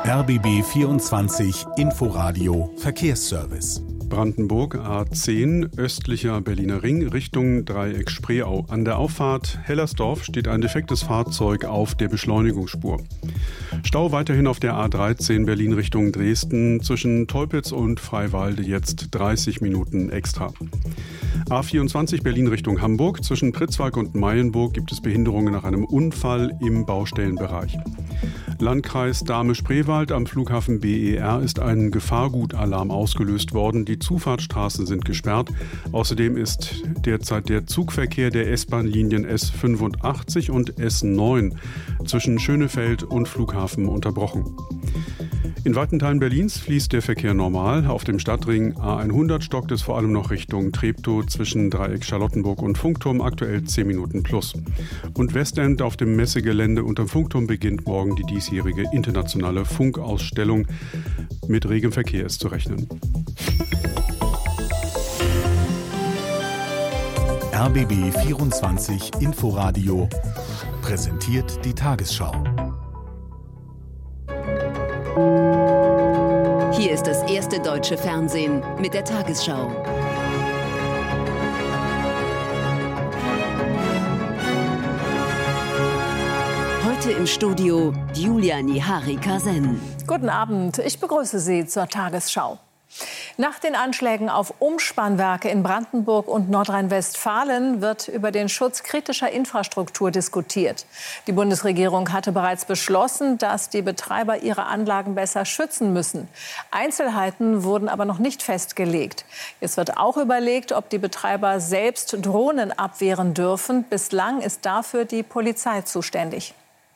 RBB 24 Inforadio Verkehrsservice. Brandenburg A10, östlicher Berliner Ring, Richtung Dreieck Spreeau. An der Auffahrt Hellersdorf steht ein defektes Fahrzeug auf der Beschleunigungsspur. Stau weiterhin auf der A13 Berlin Richtung Dresden, zwischen Teupitz und Freiwalde jetzt 30 Minuten extra. A24 Berlin Richtung Hamburg, zwischen Pritzwalk und Mayenburg gibt es Behinderungen nach einem Unfall im Baustellenbereich. Landkreis Dahme-Spreewald, am Flughafen BER ist ein Gefahrgutalarm ausgelöst worden. Die Zufahrtsstraßen sind gesperrt. Außerdem ist derzeit der Zugverkehr der S-Bahn-Linien S85 und S9 zwischen Schönefeld und Flughafen unterbrochen. In weiten Teilen Berlins fließt der Verkehr normal. Auf dem Stadtring A100 stockt es vor allem noch Richtung Treptow zwischen Dreieck Charlottenburg und Funkturm, aktuell 10 Minuten plus. Und Westend auf dem Messegelände unterm Funkturm beginnt morgen die diesjährige internationale Funkausstellung. Mit regem Verkehr ist zu rechnen. RBB 24 Inforadio präsentiert die Tagesschau. Hier ist das erste deutsche Fernsehen mit der Tagesschau. Heute im Studio Julia Nihari-Kasen. Guten Abend, ich begrüße Sie zur Tagesschau. Nach den Anschlägen auf Umspannwerke in Brandenburg und Nordrhein-Westfalen wird über den Schutz kritischer Infrastruktur diskutiert. Die Bundesregierung hatte bereits beschlossen, dass die Betreiber ihre Anlagen besser schützen müssen. Einzelheiten wurden aber noch nicht festgelegt. Jetzt wird auch überlegt, ob die Betreiber selbst Drohnen abwehren dürfen. Bislang ist dafür die Polizei zuständig.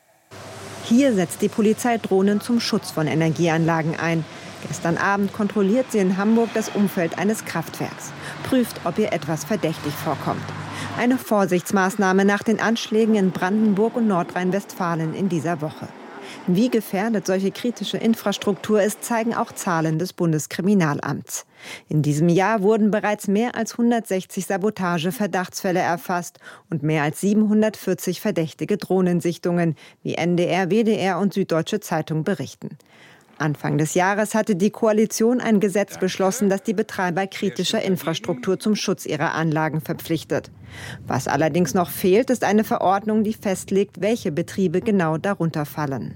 Hier setzt die Polizei Drohnen zum Schutz von Energieanlagen ein. Gestern Abend kontrolliert sie in Hamburg das Umfeld eines Kraftwerks, prüft, ob ihr etwas verdächtig vorkommt. Eine Vorsichtsmaßnahme nach den Anschlägen in Brandenburg und Nordrhein-Westfalen in dieser Woche. Wie gefährdet solche kritische Infrastruktur ist, zeigen auch Zahlen des Bundeskriminalamts. In diesem Jahr wurden bereits mehr als 160 Sabotage-Verdachtsfälle erfasst und mehr als 740 verdächtige Drohnensichtungen, wie NDR, WDR und Süddeutsche Zeitung berichten. Anfang des Jahres hatte die Koalition ein Gesetz beschlossen, das die Betreiber kritischer Infrastruktur zum Schutz ihrer Anlagen verpflichtet. Was allerdings noch fehlt, ist eine Verordnung, die festlegt, welche Betriebe genau darunter fallen.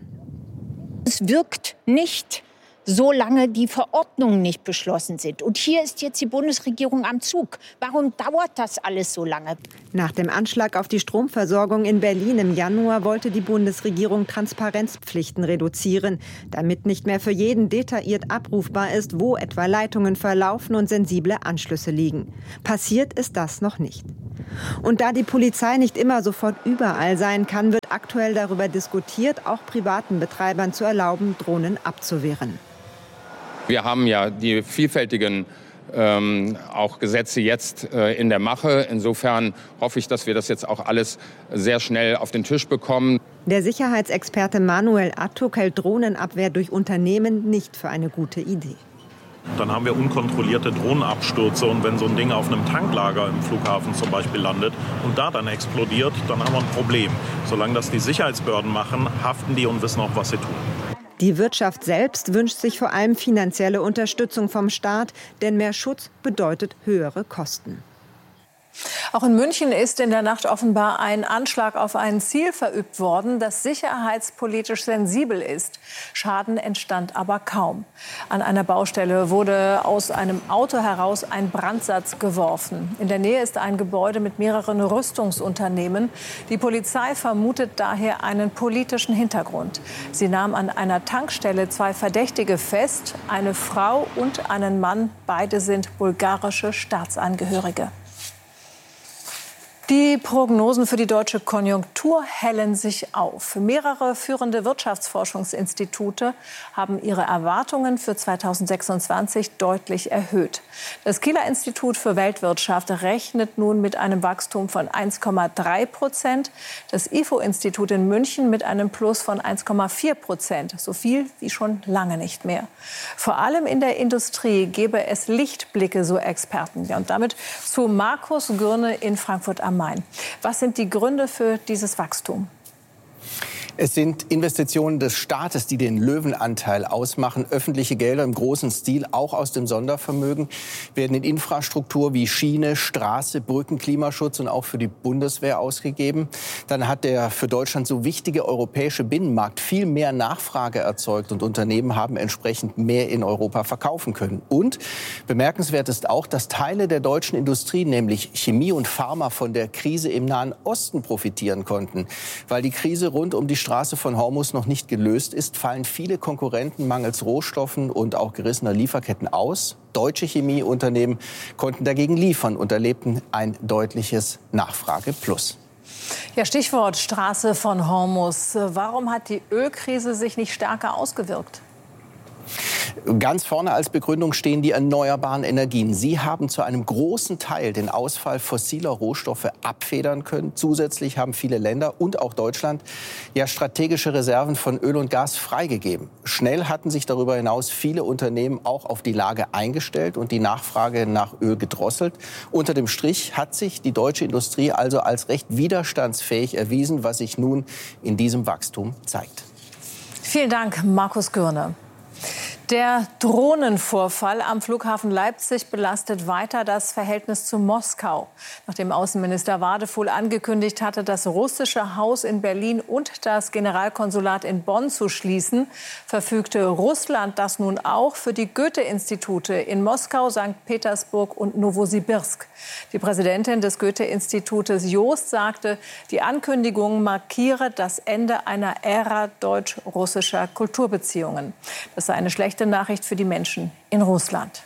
Es wirkt nicht, solange die Verordnungen nicht beschlossen sind. Und hier ist jetzt die Bundesregierung am Zug. Warum dauert das alles so lange? Nach dem Anschlag auf die Stromversorgung in Berlin im Januar wollte die Bundesregierung Transparenzpflichten reduzieren, damit nicht mehr für jeden detailliert abrufbar ist, wo etwa Leitungen verlaufen und sensible Anschlüsse liegen. Passiert ist das noch nicht. Und da die Polizei nicht immer sofort überall sein kann, wird aktuell darüber diskutiert, auch privaten Betreibern zu erlauben, Drohnen abzuwehren. Wir haben ja die vielfältigen auch Gesetze jetzt in der Mache. Insofern hoffe ich, dass wir das jetzt auch alles sehr schnell auf den Tisch bekommen. Der Sicherheitsexperte Manuel Attuk hält Drohnenabwehr durch Unternehmen nicht für eine gute Idee. Dann haben wir unkontrollierte Drohnenabstürze und wenn so ein Ding auf einem Tanklager im Flughafen zum Beispiel landet und da dann explodiert, dann haben wir ein Problem. Solange das die Sicherheitsbehörden machen, haften die und wissen auch, was sie tun. Die Wirtschaft selbst wünscht sich vor allem finanzielle Unterstützung vom Staat, denn mehr Schutz bedeutet höhere Kosten. Auch in München ist in der Nacht offenbar ein Anschlag auf ein Ziel verübt worden, das sicherheitspolitisch sensibel ist. Schaden entstand aber kaum. An einer Baustelle wurde aus einem Auto heraus ein Brandsatz geworfen. In der Nähe ist ein Gebäude mit mehreren Rüstungsunternehmen. Die Polizei vermutet daher einen politischen Hintergrund. Sie nahm an einer Tankstelle 2 Verdächtige fest, eine Frau und einen Mann. Beide sind bulgarische Staatsangehörige. Die Prognosen für die deutsche Konjunktur hellen sich auf. Mehrere führende Wirtschaftsforschungsinstitute haben ihre Erwartungen für 2026 deutlich erhöht. Das Kieler Institut für Weltwirtschaft rechnet nun mit einem Wachstum von 1,3%, das IFO-Institut in München mit einem Plus von 1,4%, so viel wie schon lange nicht mehr. Vor allem in der Industrie gebe es Lichtblicke, so Experten. Ja, und damit zu Markus Gürne in Frankfurt am Main. Was sind die Gründe für dieses Wachstum? Es sind Investitionen des Staates, die den Löwenanteil ausmachen. Öffentliche Gelder im großen Stil, auch aus dem Sondervermögen, werden in Infrastruktur wie Schiene, Straße, Brücken, Klimaschutz und auch für die Bundeswehr ausgegeben. Dann hat der für Deutschland so wichtige europäische Binnenmarkt viel mehr Nachfrage erzeugt und Unternehmen haben entsprechend mehr in Europa verkaufen können. Und bemerkenswert ist auch, dass Teile der deutschen Industrie, nämlich Chemie und Pharma, von der Krise im Nahen Osten profitieren konnten. Weil die Krise rund um die Straße von Hormuz noch nicht gelöst ist, fallen viele Konkurrenten mangels Rohstoffen und auch gerissener Lieferketten aus. Deutsche Chemieunternehmen konnten dagegen liefern und erlebten ein deutliches Nachfrageplus. Ja, Stichwort Straße von Hormuz. Warum hat die Ölkrise sich nicht stärker ausgewirkt? Ganz vorne als Begründung stehen die erneuerbaren Energien. Sie haben zu einem großen Teil den Ausfall fossiler Rohstoffe abfedern können. Zusätzlich haben viele Länder und auch Deutschland ja strategische Reserven von Öl und Gas freigegeben. Schnell hatten sich darüber hinaus viele Unternehmen auch auf die Lage eingestellt und die Nachfrage nach Öl gedrosselt. Unter dem Strich hat sich die deutsche Industrie also als recht widerstandsfähig erwiesen, was sich nun in diesem Wachstum zeigt. Vielen Dank, Markus Gürne. Der Drohnenvorfall am Flughafen Leipzig belastet weiter das Verhältnis zu Moskau. Nachdem Außenminister Wadefuhl angekündigt hatte, das russische Haus in Berlin und das Generalkonsulat in Bonn zu schließen, verfügte Russland das nun auch für die Goethe-Institute in Moskau, St. Petersburg und Nowosibirsk. Die Präsidentin des Goethe-Institutes Joost sagte, die Ankündigung markiere das Ende einer Ära deutsch-russischer Kulturbeziehungen. Das sei eine schlechte Nachricht für die Menschen in Russland.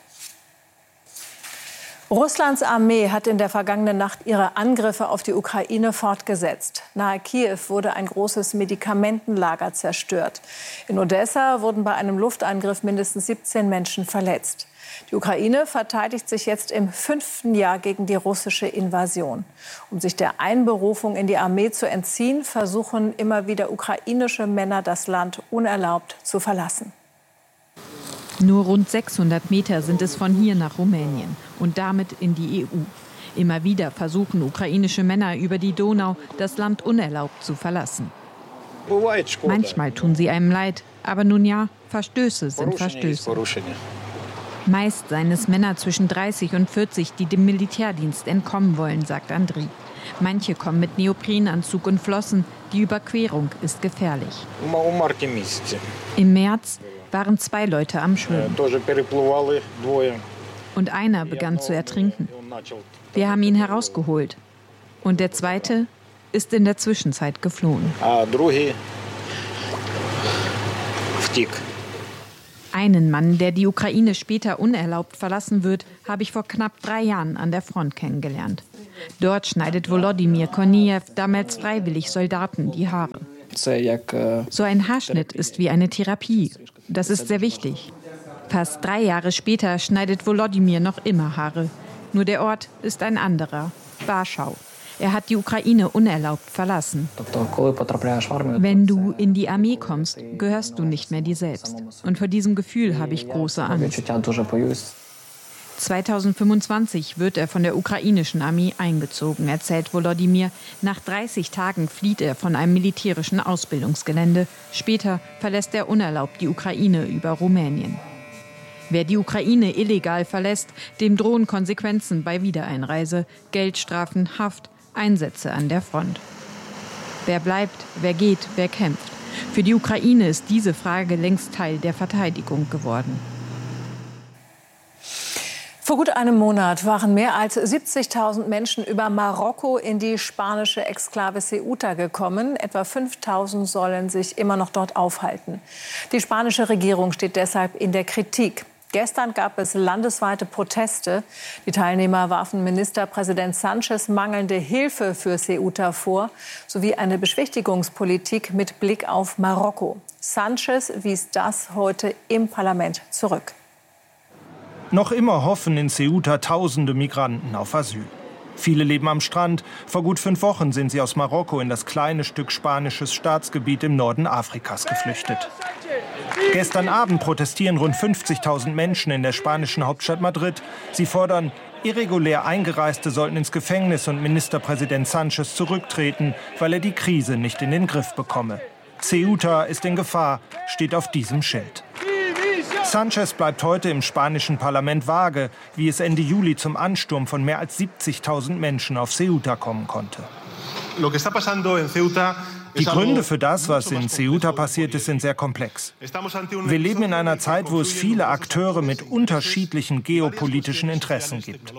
Russlands Armee hat in der vergangenen Nacht ihre Angriffe auf die Ukraine fortgesetzt. Nahe Kiew wurde ein großes Medikamentenlager zerstört. In Odessa wurden bei einem Luftangriff mindestens 17 Menschen verletzt. Die Ukraine verteidigt sich jetzt im 5. Jahr gegen die russische Invasion. Um sich der Einberufung in die Armee zu entziehen, versuchen immer wieder ukrainische Männer, das Land unerlaubt zu verlassen. Nur rund 600 Meter sind es von hier nach Rumänien und damit in die EU. Immer wieder versuchen ukrainische Männer über die Donau, das Land unerlaubt zu verlassen. Manchmal tun sie einem leid, aber nun ja, Verstöße sind Verstöße. Meist seien es Männer zwischen 30 und 40, die dem Militärdienst entkommen wollen, sagt Andriy. Manche kommen mit Neoprenanzug und Flossen. Die Überquerung ist gefährlich. Im März waren 2 Leute am Schwimmen. Und einer begann zu ertrinken. Wir haben ihn herausgeholt. Und der zweite ist in der Zwischenzeit geflohen. Einen Mann, der die Ukraine später unerlaubt verlassen wird, habe ich vor knapp 3 Jahren an der Front kennengelernt. Dort schneidet Volodymyr Korniev damals freiwillig Soldaten die Haare. So ein Haarschnitt ist wie eine Therapie. Das ist sehr wichtig. Fast 3 Jahre später schneidet Volodymyr noch immer Haare. Nur der Ort ist ein anderer, Warschau. Er hat die Ukraine unerlaubt verlassen. Wenn du in die Armee kommst, gehörst du nicht mehr dir selbst. Und vor diesem Gefühl habe ich große Angst. 2025 wird er von der ukrainischen Armee eingezogen, erzählt Volodymyr. Nach 30 Tagen flieht er von einem militärischen Ausbildungsgelände. Später verlässt er unerlaubt die Ukraine über Rumänien. Wer die Ukraine illegal verlässt, dem drohen Konsequenzen bei Wiedereinreise, Geldstrafen, Haft, Einsätze an der Front. Wer bleibt, wer geht, wer kämpft? Für die Ukraine ist diese Frage längst Teil der Verteidigung geworden. Vor gut einem Monat waren mehr als 70.000 Menschen über Marokko in die spanische Exklave Ceuta gekommen. Etwa 5.000 sollen sich immer noch dort aufhalten. Die spanische Regierung steht deshalb in der Kritik. Gestern gab es landesweite Proteste. Die Teilnehmer warfen Ministerpräsident Sánchez mangelnde Hilfe für Ceuta vor, sowie eine Beschwichtigungspolitik mit Blick auf Marokko. Sánchez wies das heute im Parlament zurück. Noch immer hoffen in Ceuta tausende Migranten auf Asyl. Viele leben am Strand. Vor gut 5 Wochen sind sie aus Marokko in das kleine Stück spanisches Staatsgebiet im Norden Afrikas geflüchtet. Gestern Abend protestieren rund 50.000 Menschen in der spanischen Hauptstadt Madrid. Sie fordern, irregulär Eingereiste sollten ins Gefängnis und Ministerpräsident Sánchez zurücktreten, weil er die Krise nicht in den Griff bekomme. Ceuta ist in Gefahr, steht auf diesem Schild. Sánchez bleibt heute im spanischen Parlament vage, wie es Ende Juli zum Ansturm von mehr als 70.000 Menschen auf Ceuta kommen konnte. Die Gründe für das, was in Ceuta passiert ist, sind sehr komplex. Wir leben in einer Zeit, wo es viele Akteure mit unterschiedlichen geopolitischen Interessen gibt.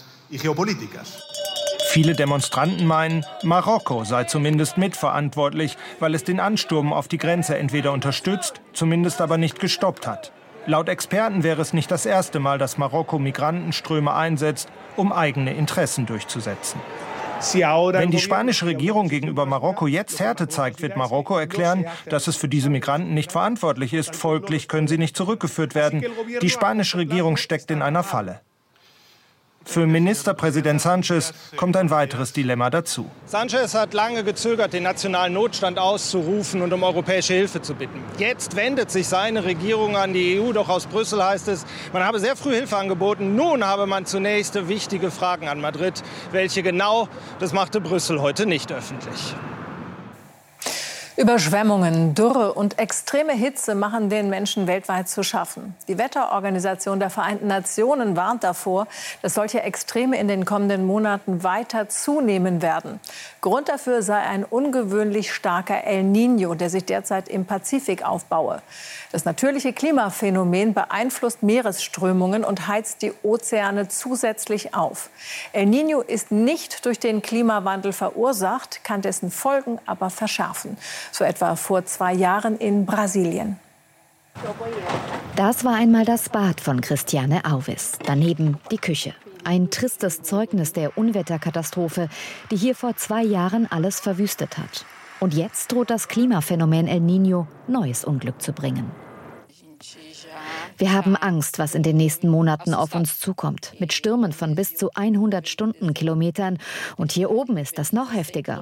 Viele Demonstranten meinen, Marokko sei zumindest mitverantwortlich, weil es den Ansturm auf die Grenze entweder unterstützt, zumindest aber nicht gestoppt hat. Laut Experten wäre es nicht das erste Mal, dass Marokko Migrantenströme einsetzt, um eigene Interessen durchzusetzen. Wenn die spanische Regierung gegenüber Marokko jetzt Härte zeigt, wird Marokko erklären, dass es für diese Migranten nicht verantwortlich ist. Folglich können sie nicht zurückgeführt werden. Die spanische Regierung steckt in einer Falle. Für Ministerpräsident Sánchez kommt ein weiteres Dilemma dazu. Sánchez hat lange gezögert, den nationalen Notstand auszurufen und um europäische Hilfe zu bitten. Jetzt wendet sich seine Regierung an die EU, doch aus Brüssel heißt es, man habe sehr früh Hilfe angeboten. Nun habe man zunächst wichtige Fragen an Madrid. Welche genau, das machte Brüssel heute nicht öffentlich. Überschwemmungen, Dürre und extreme Hitze machen den Menschen weltweit zu schaffen. Die Wetterorganisation der Vereinten Nationen warnt davor, dass solche Extreme in den kommenden Monaten weiter zunehmen werden. Grund dafür sei ein ungewöhnlich starker El Niño, der sich derzeit im Pazifik aufbaue. Das natürliche Klimaphänomen beeinflusst Meeresströmungen und heizt die Ozeane zusätzlich auf. El Niño ist nicht durch den Klimawandel verursacht, kann dessen Folgen aber verschärfen. So etwa vor 2 Jahren in Brasilien. Das war einmal das Bad von Cristiane Alves, daneben die Küche. Ein tristes Zeugnis der Unwetterkatastrophe, die hier vor 2 Jahren alles verwüstet hat. Und jetzt droht das Klimaphänomen El Niño neues Unglück zu bringen. Wir haben Angst, was in den nächsten Monaten auf uns zukommt. Mit Stürmen von bis zu 100 Stundenkilometern. Und hier oben ist das noch heftiger.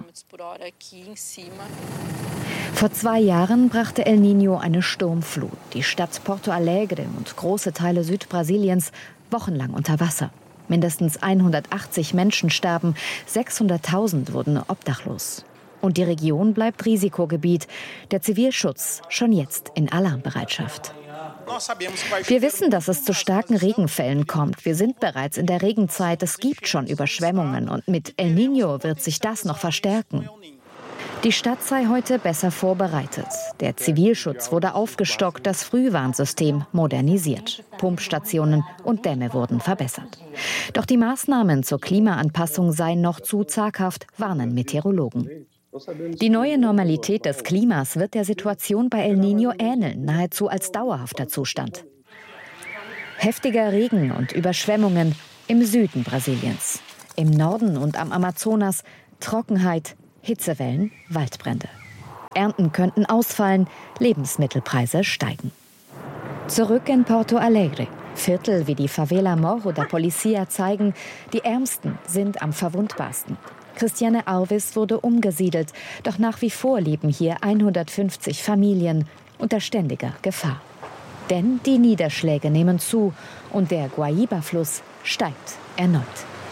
Vor 2 Jahren brachte El Niño eine Sturmflut. Die Stadt Porto Alegre und große Teile Südbrasiliens wochenlang unter Wasser. Mindestens 180 Menschen starben, 600.000 wurden obdachlos. Und die Region bleibt Risikogebiet. Der Zivilschutz schon jetzt in Alarmbereitschaft. Wir wissen, dass es zu starken Regenfällen kommt. Wir sind bereits in der Regenzeit. Es gibt schon Überschwemmungen. Und mit El Niño wird sich das noch verstärken. Die Stadt sei heute besser vorbereitet. Der Zivilschutz wurde aufgestockt, das Frühwarnsystem modernisiert. Pumpstationen und Dämme wurden verbessert. Doch die Maßnahmen zur Klimaanpassung seien noch zu zaghaft, warnen Meteorologen. Die neue Normalität des Klimas wird der Situation bei El Niño ähneln, nahezu als dauerhafter Zustand. Heftiger Regen und Überschwemmungen im Süden Brasiliens. Im Norden und am Amazonas Trockenheit, Hitzewellen, Waldbrände. Ernten könnten ausfallen, Lebensmittelpreise steigen. Zurück in Porto Alegre. Viertel wie die Favela Morro da Policia zeigen, die Ärmsten sind am verwundbarsten. Cristiane Alves wurde umgesiedelt, doch nach wie vor leben hier 150 Familien unter ständiger Gefahr. Denn die Niederschläge nehmen zu und der Guaíba-Fluss steigt erneut.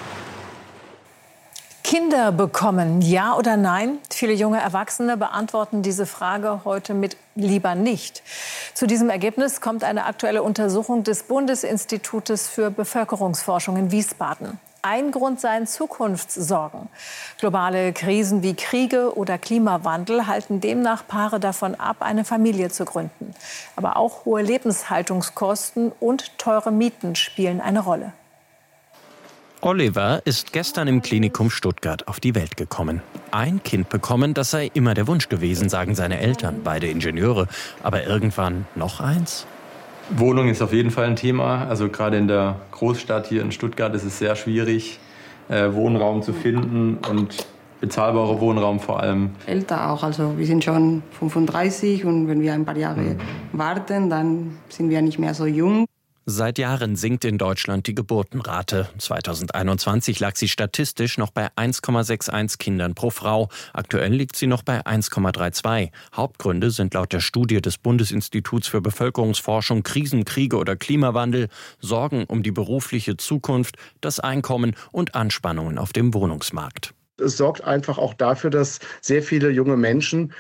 Kinder bekommen, ja oder nein? Viele junge Erwachsene beantworten diese Frage heute mit lieber nicht. Zu diesem Ergebnis kommt eine aktuelle Untersuchung des Bundesinstitutes für Bevölkerungsforschung in Wiesbaden. Ein Grund seien Zukunftssorgen. Globale Krisen wie Kriege oder Klimawandel halten demnach Paare davon ab, eine Familie zu gründen. Aber auch hohe Lebenshaltungskosten und teure Mieten spielen eine Rolle. Oliver ist gestern im Klinikum Stuttgart auf die Welt gekommen. Ein Kind bekommen, das sei immer der Wunsch gewesen, sagen seine Eltern, beide Ingenieure. Aber irgendwann noch eins? Wohnung ist auf jeden Fall ein Thema. Also gerade in der Großstadt hier in Stuttgart ist es sehr schwierig, Wohnraum zu finden und bezahlbarer Wohnraum vor allem. Älter auch, also wir sind schon 35 und wenn wir ein paar Jahre warten, dann sind wir nicht mehr so jung. Seit Jahren sinkt in Deutschland die Geburtenrate. 2021 lag sie statistisch noch bei 1,61 Kindern pro Frau. Aktuell liegt sie noch bei 1,32. Hauptgründe sind laut der Studie des Bundesinstituts für Bevölkerungsforschung Krisen, Kriege oder Klimawandel, Sorgen um die berufliche Zukunft, das Einkommen und Anspannungen auf dem Wohnungsmarkt. Es sorgt einfach auch dafür, dass sehr viele junge Menschen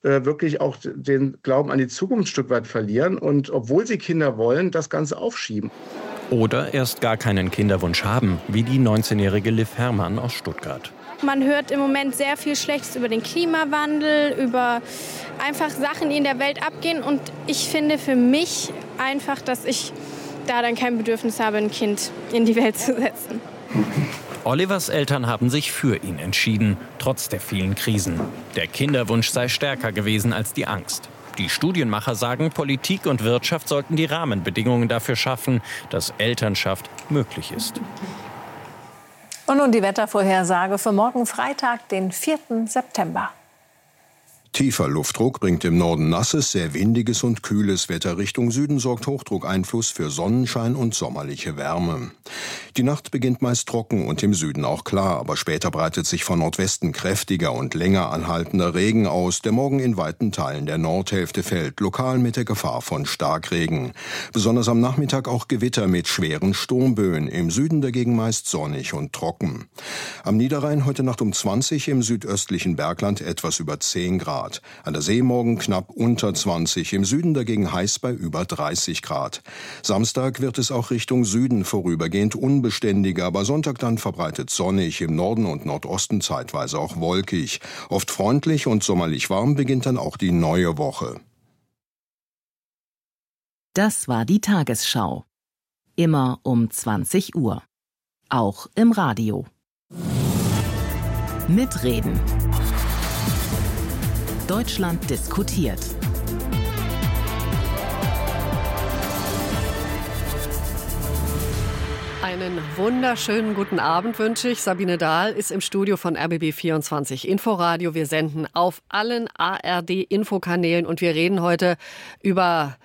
wirklich auch den Glauben an die Zukunft ein Stück weit verlieren und obwohl sie Kinder wollen, das Ganze aufschieben. Oder erst gar keinen Kinderwunsch haben, wie die 19-jährige Liv Herrmann aus Stuttgart. Man hört im Moment sehr viel Schlechtes über den Klimawandel, über einfach Sachen, die in der Welt abgehen. Und ich finde für mich einfach, dass ich da dann kein Bedürfnis habe, ein Kind in die Welt zu setzen. Olivers Eltern haben sich für ihn entschieden, trotz der vielen Krisen. Der Kinderwunsch sei stärker gewesen als die Angst. Die Studienmacher sagen, Politik und Wirtschaft sollten die Rahmenbedingungen dafür schaffen, dass Elternschaft möglich ist. Und nun die Wettervorhersage für morgen Freitag, den 4. September. Tiefer Luftdruck bringt im Norden nasses, sehr windiges und kühles Wetter. Richtung Süden sorgt Hochdruckeinfluss für Sonnenschein und sommerliche Wärme. Die Nacht beginnt meist trocken und im Süden auch klar, aber später breitet sich von Nordwesten kräftiger und länger anhaltender Regen aus, der morgen in weiten Teilen der Nordhälfte fällt, lokal mit der Gefahr von Starkregen. Besonders am Nachmittag auch Gewitter mit schweren Sturmböen, im Süden dagegen meist sonnig und trocken. Am Niederrhein heute Nacht um 20, im südöstlichen Bergland etwas über 10 Grad. An der See morgen knapp unter 20, im Süden dagegen heiß bei über 30 Grad. Samstag wird es auch Richtung Süden vorübergehend unbeständiger, aber Sonntag dann verbreitet sonnig, im Norden und Nordosten zeitweise auch wolkig. Oft freundlich und sommerlich warm beginnt dann auch die neue Woche. Das war die Tagesschau. Immer um 20 Uhr. Auch im Radio. Mitreden. Deutschland diskutiert. Einen wunderschönen guten Abend wünsche ich. Sabine Dahl ist im Studio von RBB24 Inforadio. Wir senden auf allen ARD-Infokanälen und wir reden heute über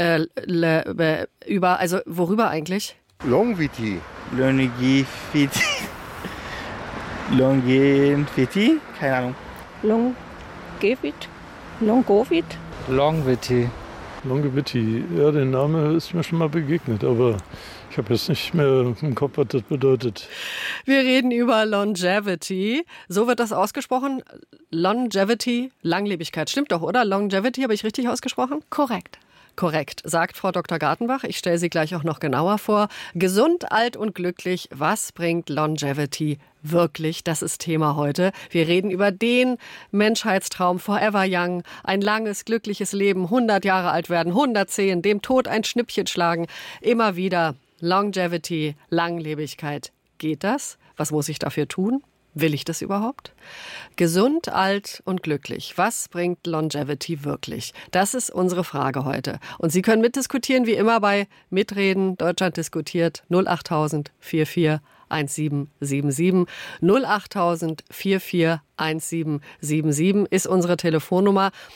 also worüber eigentlich? Longevity. Keine Ahnung. Longevity, ja, der Name ist mir schon mal begegnet, aber ich habe jetzt nicht mehr im Kopf, was das bedeutet. Wir reden über Longevity. So wird das ausgesprochen. Longevity, Langlebigkeit. Stimmt doch, oder? Longevity, habe ich richtig ausgesprochen? Korrekt. Korrekt, sagt Frau Dr. Gartenbach. Ich stelle sie gleich auch noch genauer vor. Gesund, alt und glücklich. Was bringt Longevity wirklich? Das ist Thema heute. Wir reden über den Menschheitstraum Forever Young. Ein langes, glückliches Leben. 100 Jahre alt werden, 110, dem Tod ein Schnippchen schlagen. Immer wieder Longevity, Langlebigkeit. Geht das? Was muss ich dafür tun? Will ich das überhaupt? Gesund, alt und glücklich. Was bringt Longevity wirklich? Das ist unsere Frage heute. Und Sie können mitdiskutieren, wie immer bei Mitreden. Deutschland diskutiert 08000 44 1777. 08000 44 1777 ist unsere Telefonnummer.